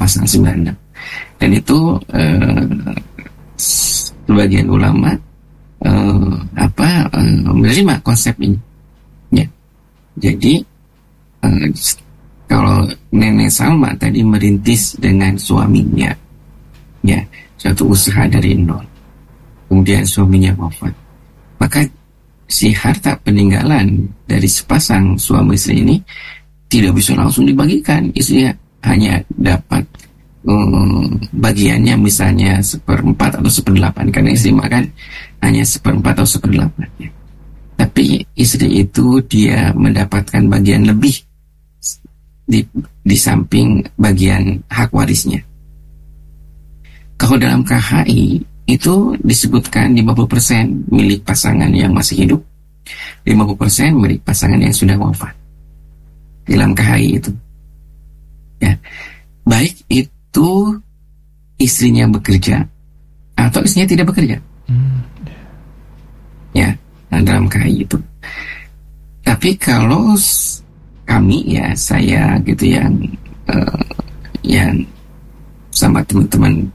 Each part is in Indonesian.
pasal 96. Dan itu sebagian ulama menerima konsep ini. Ya. Jadi kalau Nenek Salma tadi merintis dengan suaminya, ya, suatu usaha dari nol, kemudian suaminya wafat, maka si harta peninggalan dari sepasang suami istri ini tidak bisa langsung dibagikan. Istri hanya dapat bagiannya misalnya 1/4 atau 1/8, karena istri makan hanya 1/4 atau 1/8 ya. Tapi istri itu dia mendapatkan bagian lebih di samping bagian hak warisnya. Kalau dalam KHI itu disebutkan 50% milik pasangan yang masih hidup, 50% milik pasangan yang sudah wafat. Dalam KHI itu, ya, baik itu istrinya bekerja atau istrinya tidak bekerja, ya, dalam KHI itu. Tapi kalau kami, ya, saya gitu yang sama teman-teman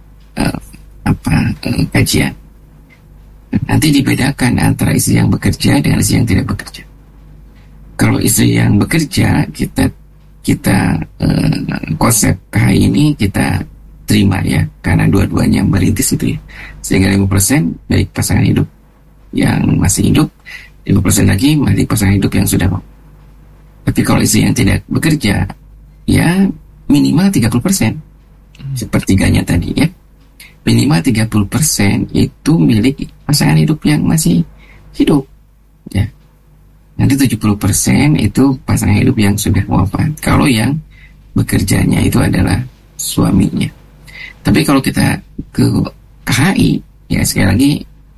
kajian, nanti dibedakan antara istri yang bekerja dengan istri yang tidak bekerja. Kalau istri yang bekerja, kita konsep KHI ini kita terima, ya, karena dua-duanya merintis itu, ya, sehingga 50% dari pasangan hidup yang masih hidup, 50% lagi dari pasangan hidup yang sudah mau. Tapi kalau istri yang tidak bekerja, ya minimal 30%, sepertiganya tadi, ya. Minimal 30% itu milik pasangan hidup yang masih hidup, ya. Nanti 70% itu pasangan hidup yang sudah wafat, kalau yang bekerjanya itu adalah suaminya. Tapi kalau kita ke KHI, ya, sekali lagi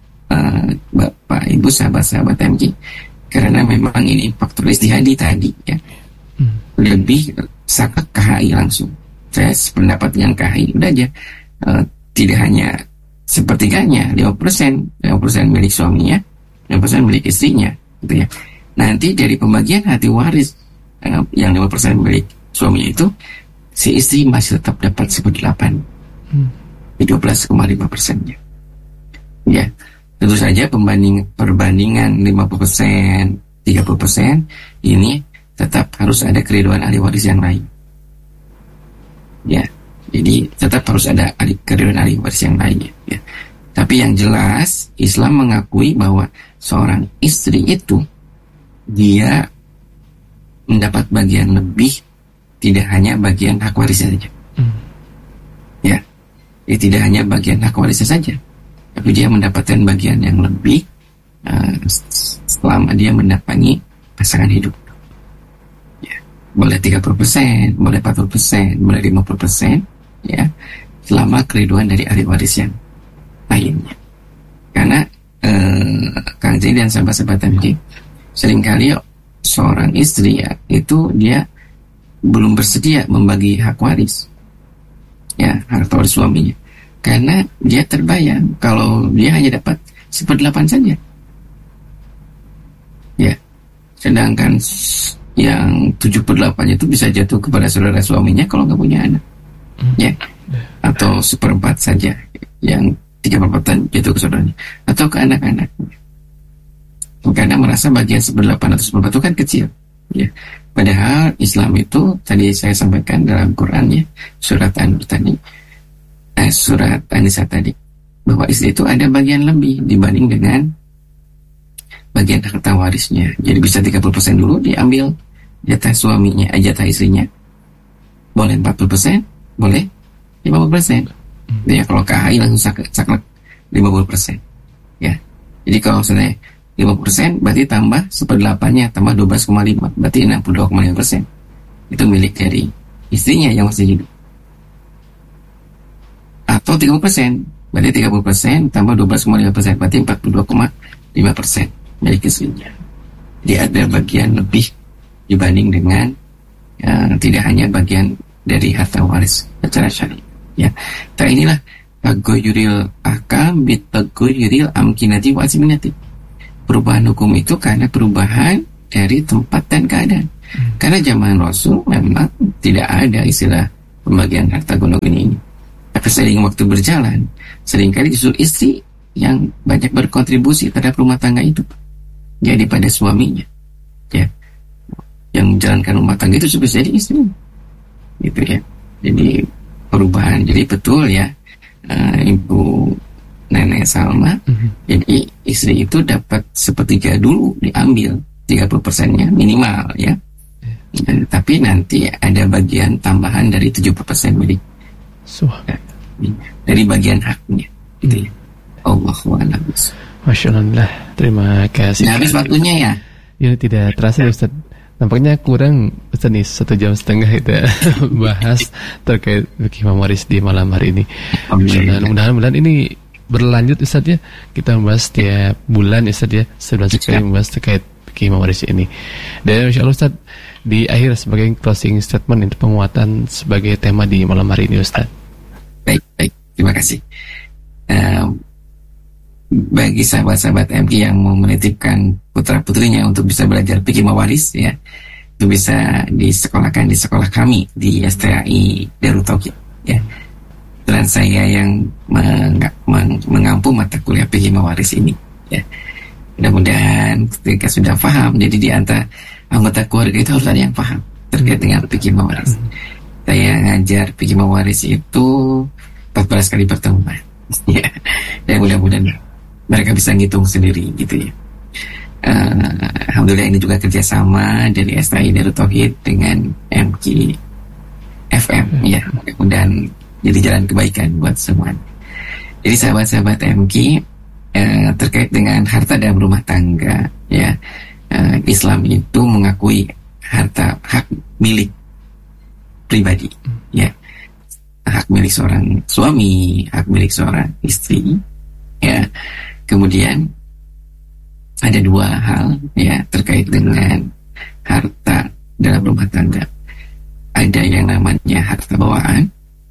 Bapak Ibu sahabat-sahabat MG, karena memang ini faktor istihadi tadi, ya, lebih sangat KHI langsung. Saya sependapat dengan KHI, udah aja, tidak hanya sepertiganya, 50% milik suaminya, 50% milik istrinya, gitu, ya. Nanti dari pembagian hati waris yang 50% milik suaminya itu, si istri masih tetap dapat 1/8, 12,5%-nya. Ya, tentu saja perbandingan 50%, 30% ini tetap harus ada keriduan ahli waris yang lain. Ya, jadi tetap harus ada keriduan ahli waris yang lainnya. Ya. Tapi yang jelas Islam mengakui bahwa seorang istri itu dia mendapat bagian lebih, tidak hanya bagian hak warisnya saja. Ya, tidak hanya bagian hak warisnya saja, tapi dia mendapatkan bagian yang lebih selama dia mendampingi pasangan hidup. Ya, boleh 30%, boleh 40%, boleh 50%, ya, selama keriduan dari ahli waris yang lainnya. Karena Kang Jadi dan sahabat-sahabat MG, seringkali seorang istri, ya, itu dia belum bersedia membagi hak waris, ya, harta waris suaminya, karena dia terbayang kalau dia hanya dapat 1/8 saja, ya, sedangkan yang 7/8 itu bisa jatuh kepada saudara suaminya kalau nggak punya anak, ya, atau 1/4 saja, yang 3/4 jatuh ke saudaranya atau ke anak-anaknya. Karena merasa bagian 1/8 atau 1/4 itu kan kecil, ya. Padahal Islam itu tadi saya sampaikan dalam Qurannya, surat An-Nur tadi, surat An-Nisa tadi, bahwa istri itu ada bagian lebih dibanding dengan bagian harta warisnya. Jadi bisa 30% dulu diambil jatah suaminya, jatah istrinya. Boleh 40%, boleh 50%. Ya, kalau KHI langsung saklek 50%. Ya. Jadi kalau misalnya 50% berarti tambah 1/8-nya, tambah 12,5, berarti 62,5%. Itu milik dari istrinya yang masih hidup. Atau 30%, berarti 30% tambah 12,5%, berarti 42,5% milik istrinya. Jadi ada bagian lebih dibanding dengan tidak hanya bagian dari harta waris secara syariah. Ya, nah inilah tagoyuril akam bitagoyuril amkinati wa asiminati. Perubahan hukum itu karena perubahan dari tempat dan keadaan. Karena zaman Rasul memang tidak ada istilah pembagian harta gonogini ini. Tapi seiring waktu berjalan, seringkali justru istri yang banyak berkontribusi terhadap rumah tangga itu, jadi pada suaminya, ya, yang menjalankan rumah tangga itu bisa jadi istri, gitu ya. Jadi perubahan, jadi betul ya, Ibu Nenek Salma, jadi istri itu dapat sepertiga dulu diambil, 30%-nya minimal ya. Tapi nanti ada bagian tambahan dari 70% milik dari bagian haknya, gitu ya. Allahu a'lam. Masya Allah, terima kasih. Nah, habis waktunya ya. Ya tidak terasa Ustaz. Nampaknya kurang Ustaz nih 1,5 jam kita bahas terkait fikih mewaris di malam hari ini. Mudah-mudahan ini berlanjut Ustaz ya. Kita membahas tiap bulan Ustaz ya, sebulan sekali membahas terkait fikih mewaris ini. Dan insyaallah Ustaz di akhir sebagai closing statement untuk penguatan sebagai tema di malam hari ini Ustaz. Baik, terima kasih. Bagi sahabat-sahabat MK yang mau menitipkan putra-putrinya untuk bisa belajar fikih mewaris ya, itu bisa disekolahkan di sekolah kami di STAI Darut Tauhid ya. Dan saya yang mengampu mata kuliah fikih mewaris ini ya. Mudah-mudahan ketika sudah paham, jadi di antara anggota keluarga itu harus ada yang paham terkait dengan fikih mewaris. Saya ngajar fikih mewaris itu 14 kali pertemuan ya. Dan mudah-mudahan mereka bisa ngitung sendiri gitu ya. Alhamdulillah ini juga kerjasama dari STAI Darut Tauhid dengan MK FM ya. Mudah-mudahan jadi jalan kebaikan buat semua. Jadi sahabat-sahabat MK, terkait dengan harta dalam rumah tangga ya, Islam itu mengakui harta hak milik pribadi ya, hak milik seorang suami, hak milik seorang istri ya. Kemudian ada dua hal ya terkait dengan harta dalam rumah tangga. Ada yang namanya harta bawaan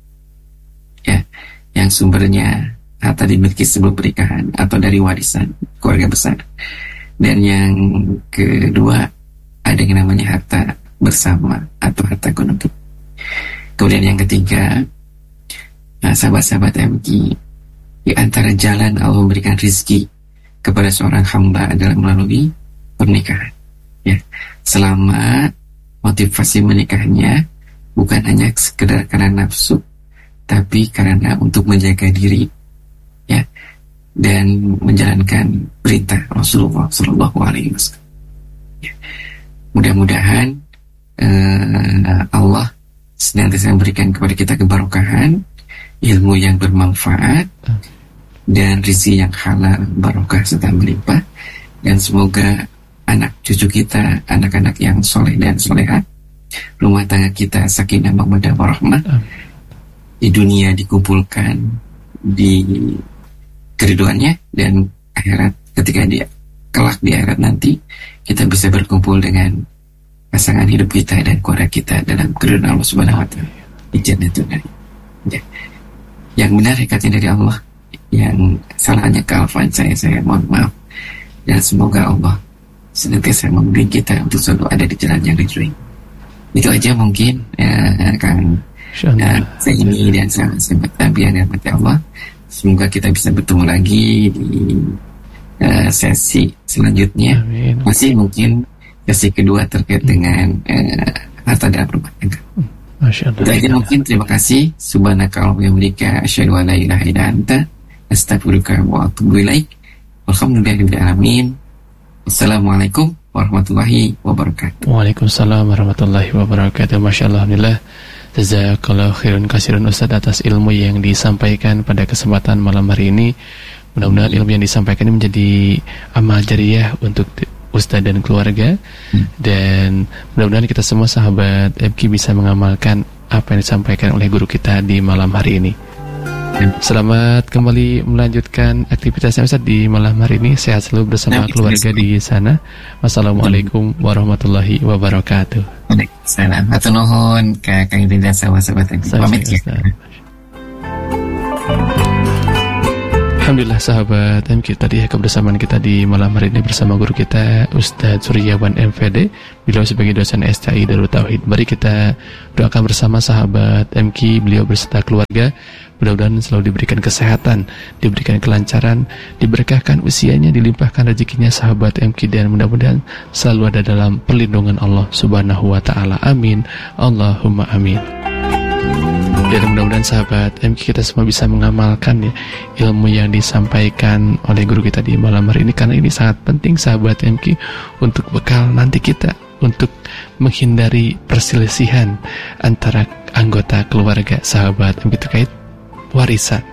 ya, yang sumbernya harta dimiliki sebelum pernikahan atau dari warisan keluarga besar. Dan yang kedua ada yang namanya harta bersama atau harta gonogini. Kemudian yang ketiga, sahabat-sahabat MK, di antara jalan Allah memberikan rizki kepada seorang hamba adalah melalui pernikahan ya. Selama motivasi menikahnya bukan hanya sekedar karena nafsu, tapi karena untuk menjaga diri ya, dan menjalankan perintah Rasulullah SAW ya. Mudah-mudahan Allah senantiasa memberikan kepada kita keberkahan, ilmu yang bermanfaat, dan rezeki yang halal, barokah serta melimpah. Dan semoga anak cucu kita, anak-anak yang soleh dan solehat, rumah tangga kita sakinah mawaddah warahmah, di dunia dikumpulkan di keriduannya, dan akhirat ketika dia kelak di akhirat nanti kita bisa berkumpul dengan pasangan hidup kita dan keluarga kita dalam keriduan Allah Subhanahu wa taala di jannatul na'im. Ya. Yang benar hakikatnya dari Allah, yang salahnya kealfaan saya mohon maaf. Dan semoga Allah senantiasa membimbing kita untuk selalu ada di jalan yang ridho. Itu aja mungkin Kang Zaini dan sahabat Nabi yang dirahmati Allah. Semoga kita bisa bertemu lagi di sesi selanjutnya. Amin. Masih mungkin sesi kedua terkait dengan harta dalam rumah tangga. Itu aja mungkin. Terima kasih. Subhanaka wa bihamdika asyhadu an la ilaha illa anta astaghfiruka wa atubu ilaik. Alhamdulillahirabbil alamin. Assalamualaikum warahmatullahi wabarakatuh. Waalaikumsalam warahmatullahi wabarakatuh. Masyaallah, alhamdulillah. Jazakallahu khairan katsiran Ustaz atas ilmu yang disampaikan pada kesempatan malam hari ini. Mudah-mudahan ilmu yang disampaikan ini menjadi amal jariyah untuk Ustaz dan keluarga, dan mudah-mudahan kita semua sahabat MK bisa mengamalkan apa yang disampaikan oleh guru kita di malam hari ini. Selamat kembali melanjutkan aktivitasnya Ustaz di malam hari ini. Sehat selalu bersama keluarga di sana. Wassalamualaikum warahmatullahi wabarakatuh. Waalaikumsalam. Hatur nuhun Kang Indri dan sahabat-sahabat MK. Pamit ya. Alhamdulillah sahabat MQ, tadi kebersamaan kita di malam hari ini bersama guru kita Ustadz Suryawan MVD. Beliau sebagai dosen STI Darut Tauhid. Mari kita doakan bersama sahabat MQ, beliau beserta keluarga. Mudah-mudahan selalu diberikan kesehatan, diberikan kelancaran, diberkahkan usianya, dilimpahkan rezekinya sahabat MQ, dan mudah-mudahan selalu ada dalam perlindungan Allah Subhanahu wa Ta'ala. Amin. Allahumma amin. Dan mudah-mudahan sahabat MQ kita semua bisa mengamalkan ya ilmu yang disampaikan oleh guru kita di malam hari ini, karena ini sangat penting sahabat MQ untuk bekal nanti kita untuk menghindari perselisihan antara anggota keluarga sahabat MQ terkait warisan.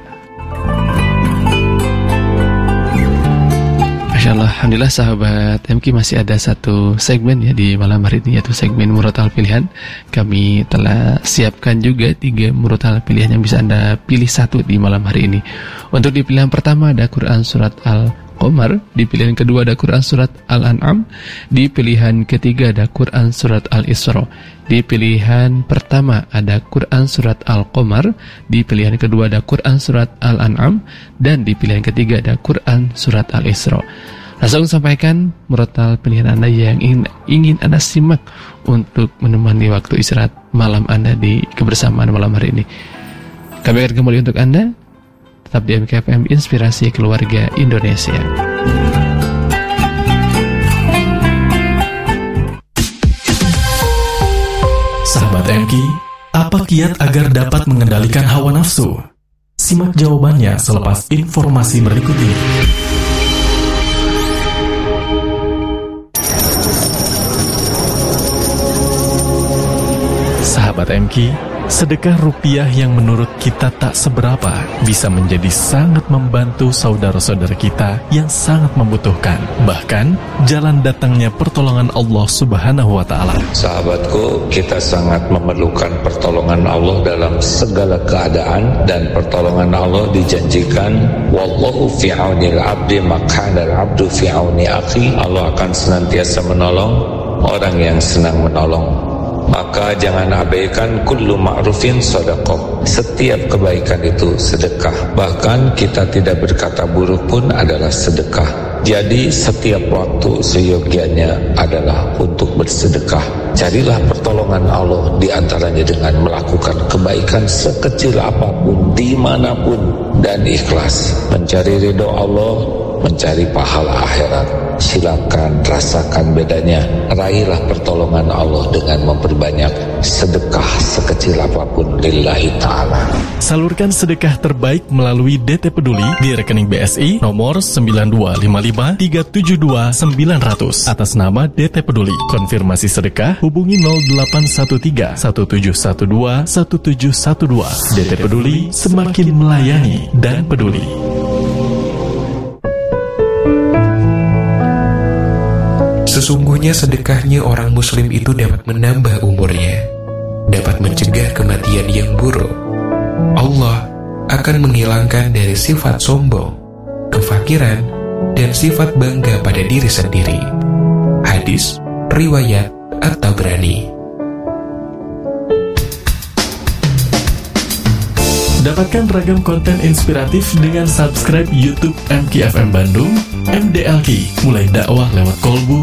Masya Allah, alhamdulillah sahabat MQ masih ada satu segmen ya di malam hari ini, yaitu segmen murotal pilihan. Kami telah siapkan juga 3 murotal pilihan yang bisa Anda pilih satu di malam hari ini. Untuk di pilihan pertama ada Quran Surat Al-Qamar, di pilihan kedua ada Quran Surat Al-An'am, di pilihan ketiga ada Quran Surat Al-Isra. Di pilihan pertama ada Quran Surat Al-Qamar, di pilihan kedua ada Quran Surat Al-An'am, dan di pilihan ketiga ada Quran Surat Al-Isra. Langsung sampaikan murotal pilihan Anda yang ingin Anda simak untuk menemani waktu istirahat malam Anda di kebersamaan malam hari ini. Kami akan kembali untuk Anda, tetap di MKFM Inspirasi Keluarga Indonesia. Sahabat MQ, apa kiat agar dapat mengendalikan hawa nafsu? Simak jawabannya selepas informasi berikut ini. Sahabat MQ, sedekah rupiah yang menurut kita tak seberapa bisa menjadi sangat membantu saudara-saudara kita yang sangat membutuhkan. Bahkan, jalan datangnya pertolongan Allah Subhanahu wa Ta'ala. Sahabatku, kita sangat memerlukan pertolongan Allah dalam segala keadaan, dan pertolongan Allah dijanjikan, wallahu fi aunil abdi maq'anal abdu fi auni akhi. Allah akan senantiasa menolong orang yang senang menolong. Maka jangan abaikan kullu ma'rufin sedekah. Setiap kebaikan itu sedekah. Bahkan kita tidak berkata buruk pun adalah sedekah. Jadi setiap waktu seyogianya adalah untuk bersedekah. Carilah pertolongan Allah di antaranya dengan melakukan kebaikan sekecil apapun, dimanapun, dan ikhlas. Mencari ridho Allah, mencari pahala akhirat. Silakan rasakan bedanya. Raihlah pertolongan Allah dengan memperbanyak sedekah sekecil apapun lillahi ta'ala. Salurkan sedekah terbaik melalui DT Peduli di rekening BSI nomor 9255372900 atas nama DT Peduli. Konfirmasi sedekah hubungi 0813 1712 1712. DT Peduli, semakin melayani dan peduli. Sesungguhnya sedekahnya orang muslim itu dapat menambah umurnya, dapat mencegah kematian yang buruk. Allah akan menghilangkan dari sifat sombong, kefakiran, dan sifat bangga pada diri sendiri. Hadis riwayat At-Tabrani. Dapatkan ragam konten inspiratif dengan subscribe YouTube MKFM Bandung, MDLQ, mulai dakwah lewat kolbu,